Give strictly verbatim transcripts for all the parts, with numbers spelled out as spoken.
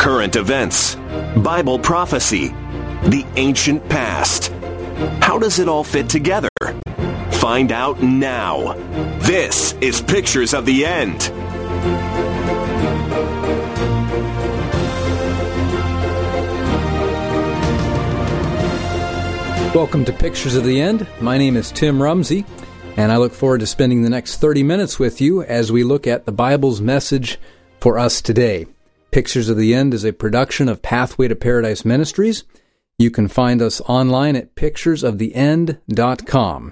current events, Bible prophecy, the ancient past. How does it all fit together? Find out now. This is Pictures of the End. Welcome to Pictures of the End. My name is Tim Rumsey, and I look forward to spending the next thirty minutes with you as we look at the Bible's message for us today. Pictures of the End is a production of Pathway to Paradise Ministries. You can find us online at pictures of the end dot com.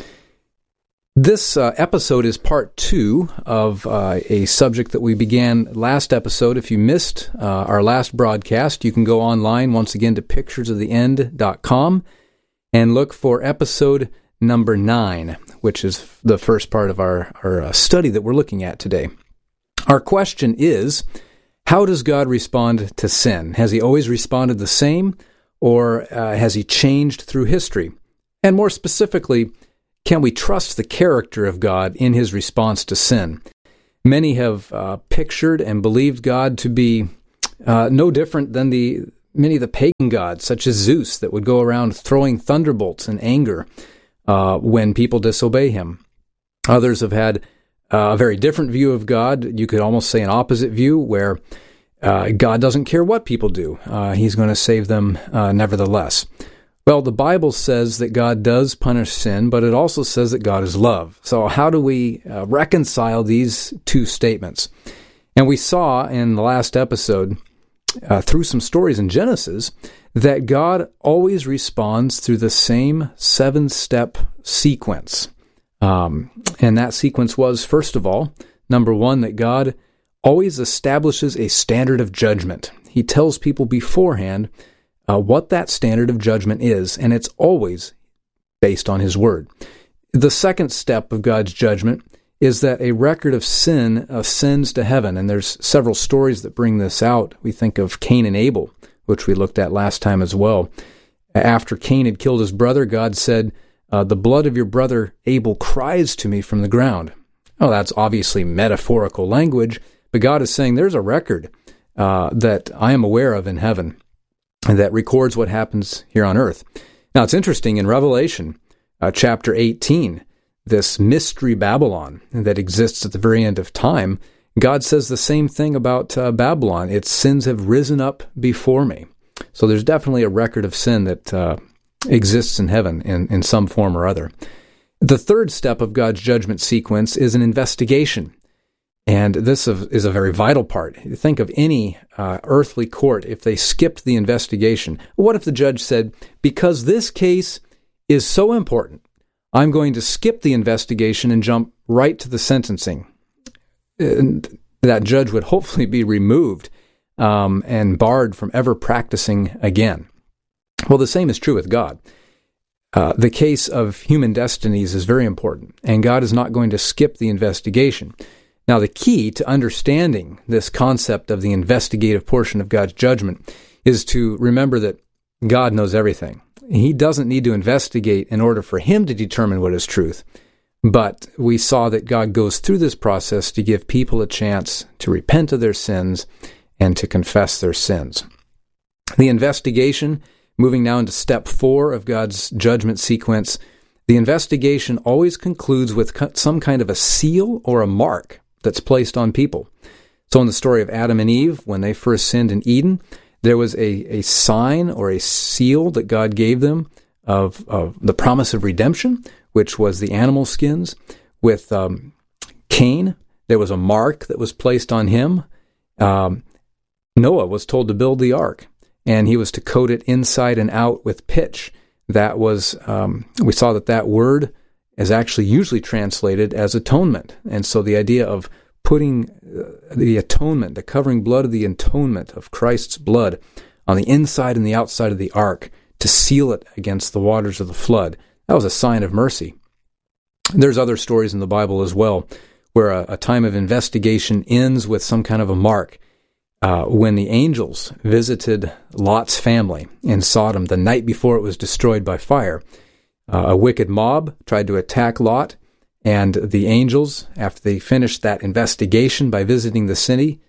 This uh, episode is part two of uh, a subject that we began last episode. If you missed uh, our last broadcast, you can go online once again to pictures of the end dot com and look for episode number nine, which is the first part of our, our uh, study that we're looking at today. Our question is, how does God respond to sin? Has he always responded the same, or uh, has he changed through history? And more specifically, can we trust the character of God in his response to sin? Many have uh, pictured and believed God to be uh, no different than the many of the pagan gods, such as Zeus, that would go around throwing thunderbolts in anger uh, when people disobey him. Others have had uh, a very different view of God. You could almost say an opposite view, where uh, God doesn't care what people do. Uh, he's going to save them uh, nevertheless. Well, the Bible says that God does punish sin, but it also says that God is love. So how do we uh, reconcile these two statements? And we saw in the last episode, uh, through some stories in Genesis, that God always responds through the same seven-step sequence. Um, and that sequence was, first of all, number one, that God always establishes a standard of judgment. He tells people beforehand Uh, what that standard of judgment is, and it's always based on his word. The second step of God's judgment is that a record of sin ascends to heaven, and there's several stories that bring this out. We think of Cain and Abel, which we looked at last time as well. After Cain had killed his brother, God said, uh, the blood of your brother Abel cries to me from the ground. Oh, that's obviously metaphorical language, but God is saying there's a record uh, that I am aware of in heaven that records what happens here on earth. Now, it's interesting, in Revelation uh, chapter eighteen, this mystery Babylon that exists at the very end of time, God says the same thing about uh, Babylon. Its sins have risen up before me. So there's definitely a record of sin that uh, exists in heaven in, in some form or other. The third step of God's judgment sequence is an investigation. And this is a very vital part. Think of any uh, earthly court if they skipped the investigation. What if the judge said, because this case is so important, I'm going to skip the investigation and jump right to the sentencing? And that judge would hopefully be removed um, and barred from ever practicing again. Well, the same is true with God. Uh, the case of human destinies is very important, and God is not going to skip the investigation. Now, the key to understanding this concept of the investigative portion of God's judgment is to remember that God knows everything. He doesn't need to investigate in order for him to determine what is truth. But we saw that God goes through this process to give people a chance to repent of their sins and to confess their sins. The investigation, moving now into step four of God's judgment sequence, the investigation always concludes with some kind of a seal or a mark that's placed on people. So in the story of Adam and Eve, when they first sinned in Eden, there was a, a sign or a seal that God gave them of, of the promise of redemption, which was the animal skins. With um, Cain, there was a mark that was placed on him. Um, Noah was told to build the ark, and he was to coat it inside and out with pitch. That was, um, we saw that that word is actually usually translated as atonement. And so the idea of putting the atonement, the covering blood of the atonement of Christ's blood on the inside and the outside of the ark to seal it against the waters of the flood, that was a sign of mercy. There's other stories in the Bible as well where a, a time of investigation ends with some kind of a mark. Uh, when the angels visited Lot's family in Sodom the night before it was destroyed by fire, Uh, a wicked mob tried to attack Lot, and the angels, after they finished that investigation by visiting the city,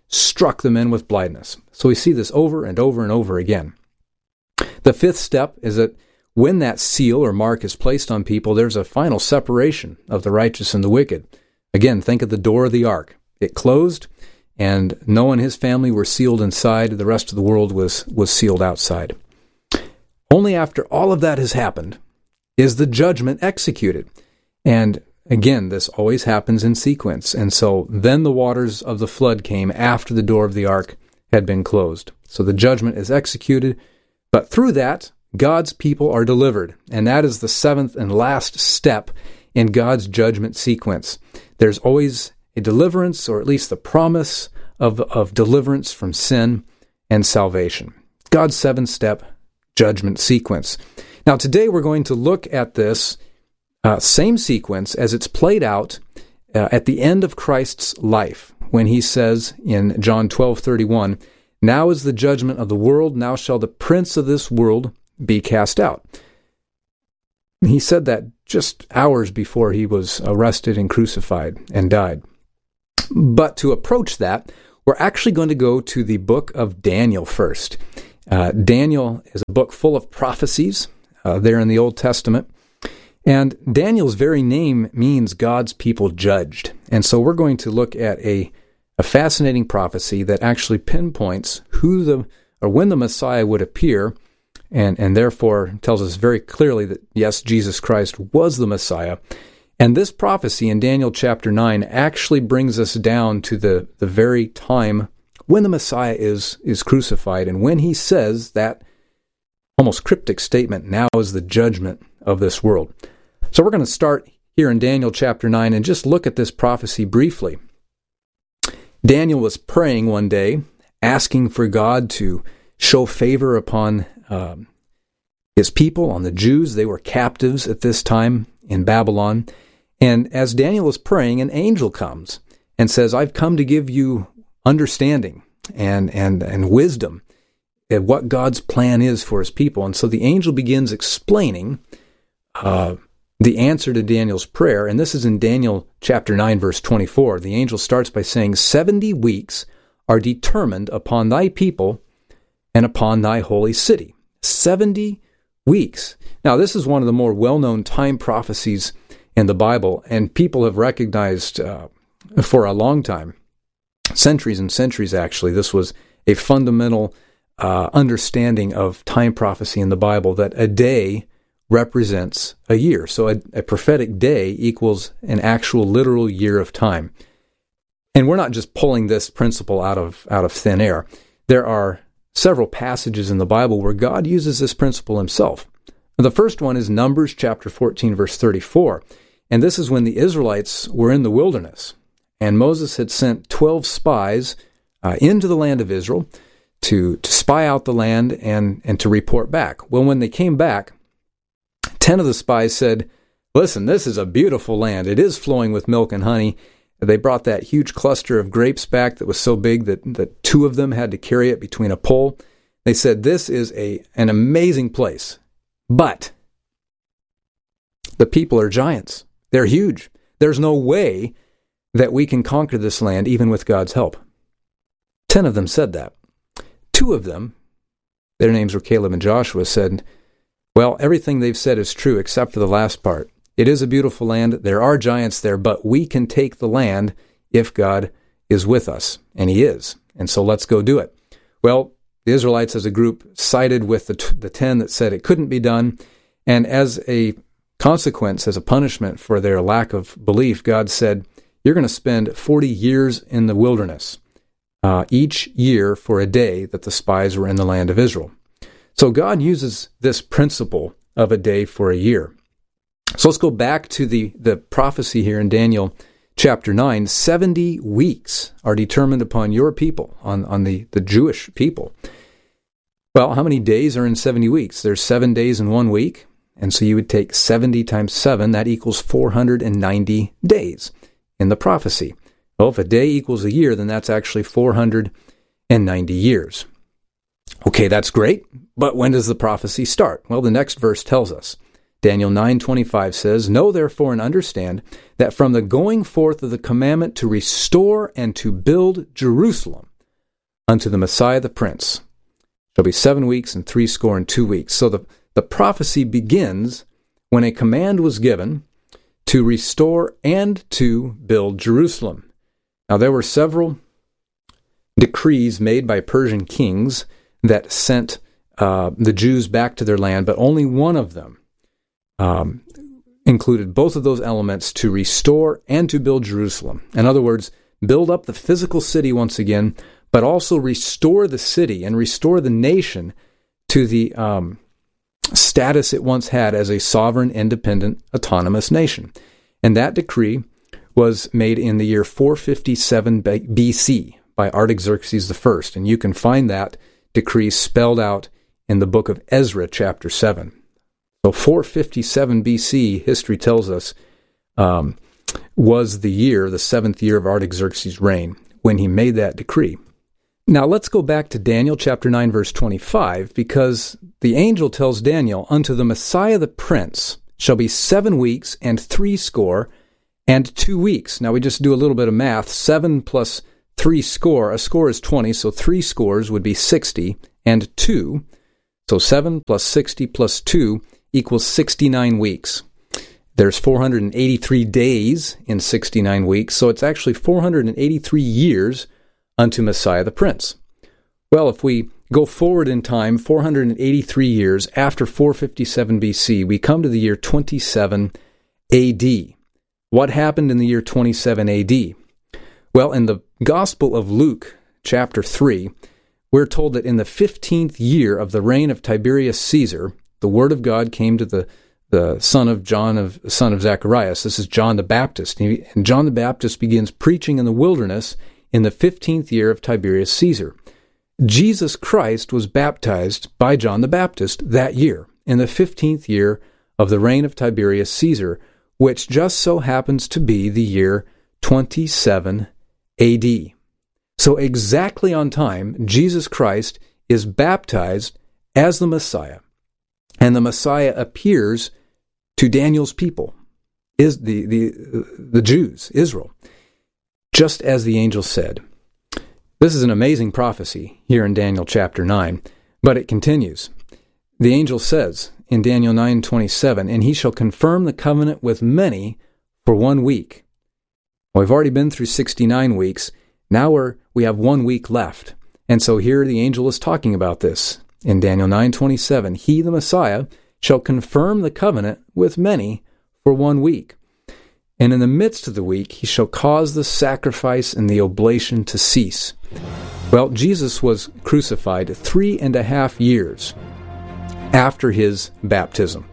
struck the men with blindness. So we see this over and over and over again. The fifth step is that when that seal or mark is placed on people, there's a final separation of the righteous and the wicked. Again, think of the door of the ark. It closed, and Noah and his family were sealed inside. The rest of the world was, was sealed outside. Only after all of that has happened is the judgment executed. And again, this always happens in sequence. And so then the waters of the flood came after the door of the ark had been closed. So the judgment is executed, but through that, God's people are delivered. And that is the seventh and last step in God's judgment sequence. There's always a deliverance, or at least the promise of, of deliverance from sin and salvation. God's seven-step judgment sequence. Now, today we're going to look at this uh, same sequence as it's played out uh, at the end of Christ's life, when he says in John twelve thirty-one, "Now is the judgment of the world, now shall the prince of this world be cast out." He said that just hours before he was arrested and crucified and died. But to approach that, we're actually going to go to the book of Daniel first. Uh, Daniel is a book full of prophecies uh, there in the Old Testament. And Daniel's very name means God's people judged. And so we're going to look at a, a fascinating prophecy that actually pinpoints who the or when the Messiah would appear, and, and therefore tells us very clearly that, yes, Jesus Christ was the Messiah. And this prophecy in Daniel chapter nine actually brings us down to the, the very time when the Messiah is, is crucified, and when he says that almost cryptic statement, "Now is the judgment of this world." So we're going to start here in Daniel chapter nine and just look at this prophecy briefly. Daniel was praying one day, asking for God to show favor upon um, his people, on the Jews. They were captives at this time in Babylon. And as Daniel is praying, an angel comes and says, "I've come to give you understanding and, and, and wisdom at what God's plan is for his people." And so the angel begins explaining uh, the answer to Daniel's prayer. And this is in Daniel chapter nine, verse twenty-four. The angel starts by saying, "Seventy weeks are determined upon thy people and upon thy holy city." Seventy weeks. Now, this is one of the more well-known time prophecies in the Bible, and people have recognized uh, for a long time, centuries and centuries actually, this was a fundamental uh, understanding of time prophecy in the Bible, that a day represents a year. So a, a prophetic day equals an actual literal year of time. And we're not just pulling this principle out of out of thin air. There are several passages in the Bible where God uses this principle himself. The first one is Numbers chapter fourteen, verse thirty-four. And this is when the Israelites were in the wilderness, and Moses had sent twelve spies uh, into the land of Israel to, to spy out the land and, and to report back. Well, when they came back, ten of the spies said, "Listen, this is a beautiful land. It is flowing with milk and honey." They brought that huge cluster of grapes back that was so big that, that two of them had to carry it between a pole. They said, "This is a an amazing place, but the people are giants. They're huge. There's no way that we can conquer this land even with God's help." Ten of them said that. Two of them, their names were Caleb and Joshua, said, "Well, everything they've said is true except for the last part. It is a beautiful land. There are giants there, but we can take the land if God is with us." And he is. And so let's go do it. Well, the Israelites as a group sided with the, t- the ten that said it couldn't be done. And as a consequence, as a punishment for their lack of belief, God said, "You're going to spend forty years in the wilderness, uh, each year for a day that the spies were in the land of Israel." So God uses this principle of a day for a year. So let's go back to the, the prophecy here in Daniel chapter nine. seventy weeks are determined upon your people, on, on the, the Jewish people. Well, how many days are in seventy weeks? There's seven days in one week. And so you would take seventy times seven, that equals four hundred ninety days in the prophecy. Well, if a day equals a year, then that's actually four hundred ninety years. Okay, that's great, but when does the prophecy start? Well, the next verse tells us. Daniel nine twenty-five says, "Know therefore and understand that from the going forth of the commandment to restore and to build Jerusalem," unto the Messiah the Prince. Shall be seven weeks and three score and two weeks. So the, the prophecy begins when a command was given to restore and to build Jerusalem. Now there were several decrees made by Persian kings that sent uh, the Jews back to their land, but only one of them um, included both of those elements to restore and to build Jerusalem. In other words, build up the physical city once again, but also restore the city and restore the nation to the um, status it once had as a sovereign, independent, autonomous nation. And that decree was made in the year four fifty-seven B C by Artaxerxes the First, and you can find that decree spelled out in the book of Ezra, chapter seven. So four fifty-seven B C, history tells us, um, was the year, the seventh year of Artaxerxes' reign, when he made that decree. Now let's go back to Daniel chapter nine, verse twenty-five, because the angel tells Daniel, unto the Messiah the Prince shall be seven weeks and three score and two weeks. Now we just do a little bit of math. Seven plus three score, a score is twenty, so three scores would be sixty, and two, so seven plus sixty plus two equals sixty-nine weeks. There's four hundred eighty-three days in sixty-nine weeks, so it's actually four hundred eighty-three years unto Messiah the Prince. Well, if we go forward in time, four hundred eighty-three years after four fifty-seven B C, we come to the year twenty-seven A D. What happened in the year twenty-seven A D? Well, in the Gospel of Luke, chapter three, we're told that in the fifteenth year of the reign of Tiberius Caesar, the word of God came to the, the son of John, of son of Zacharias. This is John the Baptist. And John the Baptist begins preaching in the wilderness in the fifteenth year of Tiberius Caesar. Jesus Christ was baptized by John the Baptist that year, in the fifteenth year of the reign of Tiberius Caesar, which just so happens to be the year twenty-seven A D. So exactly on time, Jesus Christ is baptized as the Messiah, and the Messiah appears to Daniel's people, is the, the, the Jews, Israel, just as the angel said. This is an amazing prophecy here in Daniel chapter nine, but it continues. The angel says in Daniel nine twenty-seven, and he shall confirm the covenant with many for one week. Well, we've already been through sixty-nine weeks. Now we're, we have one week left. And so here the angel is talking about this in Daniel nine twenty-seven. He, the Messiah, shall confirm the covenant with many for one week. And in the midst of the week, he shall cause the sacrifice and the oblation to cease. Well, Jesus was crucified three and a half years after his baptism.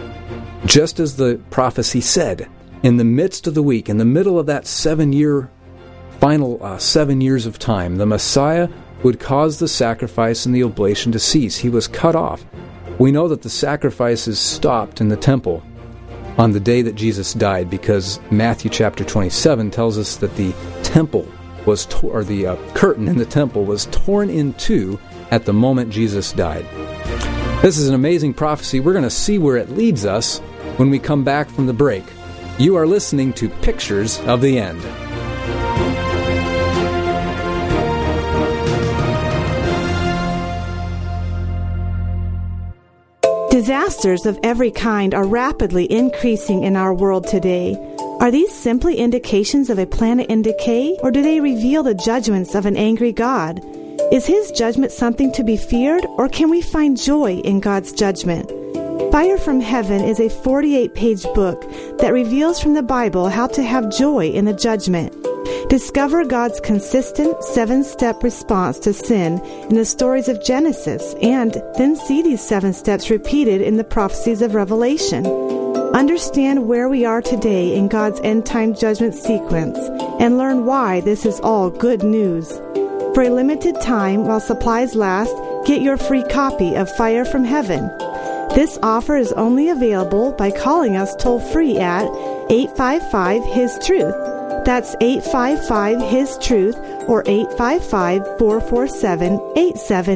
Just as the prophecy said, in the midst of the week, in the middle of that seven-year, final uh, seven years of time, the Messiah would cause the sacrifice and the oblation to cease. He was cut off. We know that the sacrifices stopped in the temple on the day that Jesus died, because Matthew chapter twenty-seven tells us that the temple was, to- or the uh, curtain in the temple was torn in two at the moment Jesus died. This is an amazing prophecy. We're going to see where it leads us when we come back from the break. You are listening to Pictures of the End. Disasters of every kind are rapidly increasing in our world today. Are these simply indications of a planet in decay, or do they reveal the judgments of an angry God? Is his judgment something to be feared, or can we find joy in God's judgment? Fire from Heaven is a forty-eight page book that reveals from the Bible how to have joy in the judgment. Discover God's consistent seven-step response to sin in the stories of Genesis, and then see these seven steps repeated in the prophecies of Revelation. Understand where we are today in God's end-time judgment sequence, and learn why this is all good news. For a limited time, while supplies last, get your free copy of Fire from Heaven. This offer is only available by calling us toll-free at eight five five, H I S Truth. That's eight five five, H I S Truth or eight five five, four four seven, eight seven